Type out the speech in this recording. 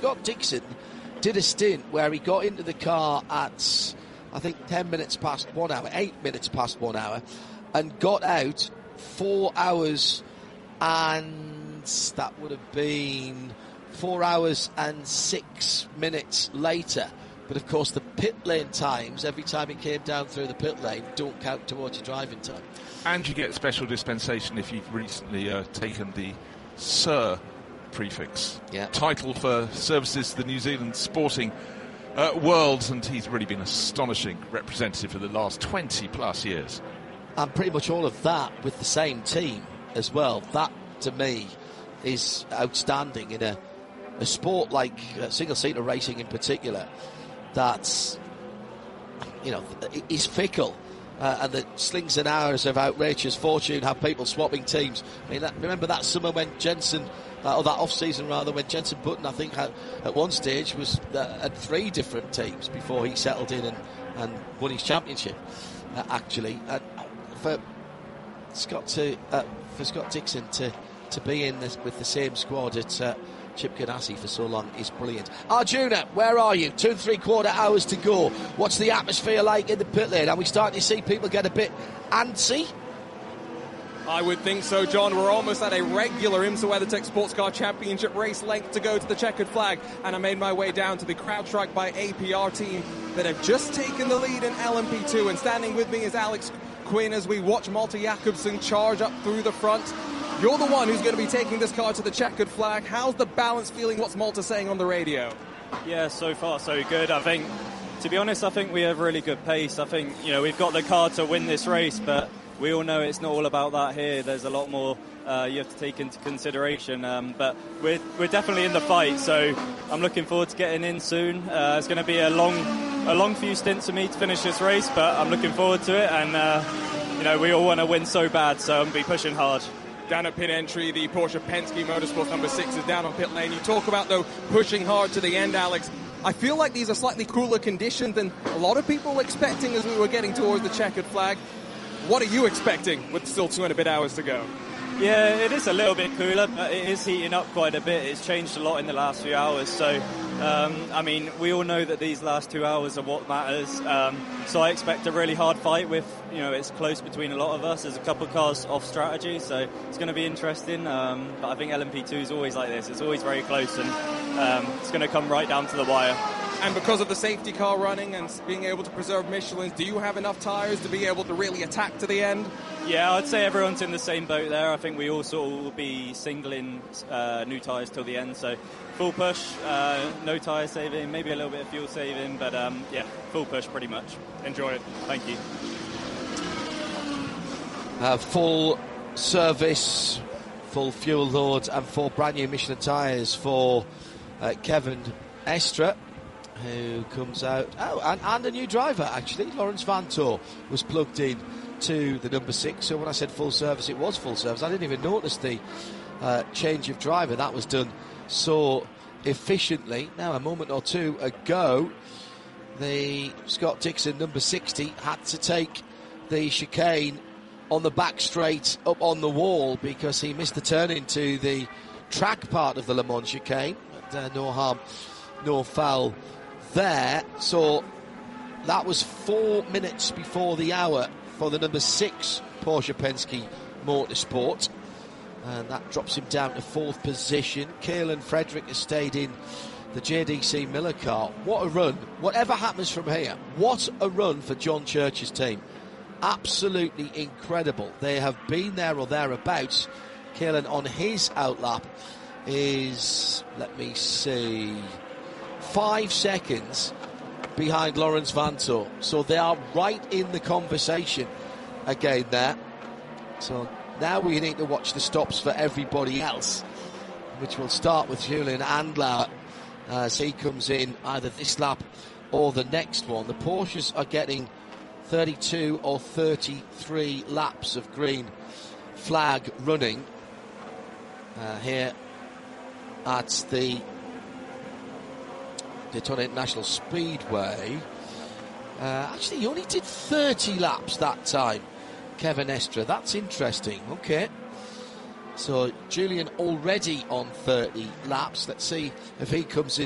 Scott Dixon did a stint where he got into the car at, I think, 10 minutes past 1 hour, 8 minutes past 1 hour, and got out 4 hours, and that would have been 4 hours and 6 minutes later. But of course the pit lane times, every time he came down through the pit lane, don't count towards your driving time. And you get special dispensation if you've recently taken the Sir prefix. Yeah. Title for services to the New Zealand sporting world, and he's really been an astonishing representative for the last 20 plus years. And pretty much all of that with the same team as well. That, to me, is outstanding in a sport like single-seater racing in particular, that's, is fickle. And the slings and arrows of outrageous fortune have people swapping teams. I mean, remember that summer when Jenson, or that off-season rather, when Jenson Button, I think, at one stage was at 3 different teams before he settled in and won his championship, actually. For Scott Dixon to be in this with the same squad at Chip Ganassi for so long is brilliant. Arjuna, where are you? 2 3/4 hours to go. What's the atmosphere like in the pit lane? Are we starting to see people get a bit antsy? I would think so, John. We're almost at a regular IMSA WeatherTech Sports Car Championship race length to go to the checkered flag, and I made my way down to the CrowdStrike by APR team that have just taken the lead in LMP2, and standing with me is Alex Quinn as we watch Malte Jakobsen charge up through the front. You're the one who's going to be taking this car to the checkered flag. How's the balance feeling? What's Malte saying on the radio? Yeah, so far so good. I think, to be honest, I think we have really good pace. I think, we've got the car to win this race, but we all know it's not all about that here. There's a lot more you have to take into consideration. But we're definitely in the fight, so I'm looking forward to getting in soon. It's going to be a long few stints for me to finish this race, but I'm looking forward to it. And, we all want to win so bad, so I'm going to be pushing hard. Down at pit entry, the Porsche Penske Motorsports number 6 is down on pit lane. You talk about, though, pushing hard to the end, Alex. I feel like these are slightly cooler conditions than a lot of people were expecting as we were getting towards the checkered flag. What are you expecting with still 2 and a bit hours to go? Yeah, it is a little bit cooler, but it is heating up quite a bit. It's changed a lot in the last few hours. So, we all know that these last 2 hours are what matters. So I expect a really hard fight with, it's close between a lot of us. There's a couple of cars off strategy, so it's going to be interesting. But I think LMP2 is always like this. It's always very close, and it's going to come right down to the wire. And because of the safety car running and being able to preserve Michelins, do you have enough tyres to be able to really attack to the end? Yeah, I'd say everyone's in the same boat there. I think we all sort of will be singling new tyres till the end. So full push, no tyre saving, maybe a little bit of fuel saving, but full push pretty much. Enjoy it. Thank you. Full service, full fuel load, and 4 brand new Michelin tyres for Kevin Estre, who comes out. Oh, and a new driver, actually. Lawrence Vantor was plugged in to the number 6. So when I said full service, it was full service. I didn't even notice the change of driver. That was done so efficiently. Now, a moment or two ago, the Scott Dixon number 60 had to take the chicane on the back straight up on the wall because he missed the turn into the track part of the Le Mans chicane. But no harm, no foul there. So that was 4 minutes before the hour for the number 6 Porsche Penske Motorsport, and that drops him down to 4th position. Caolan Frederick has stayed in the JDC Miller car. What a run. Whatever happens from here, what a run for John Church's team. Absolutely incredible. They have been there or thereabouts. Caolan on his outlap is, let me see, 5 seconds behind Lawrence Vantor. So they are right in the conversation again there. So now we need to watch the stops for everybody else, which will start with Julian Andlauer as he comes in either this lap or the next one. The Porsches are getting 32 or 33 laps of green flag running here at the Daytona International Speedway. Actually, he only did 30 laps that time, Kevin Estre. That's interesting. Okay. So Julian already on 30 laps. Let's see if he comes in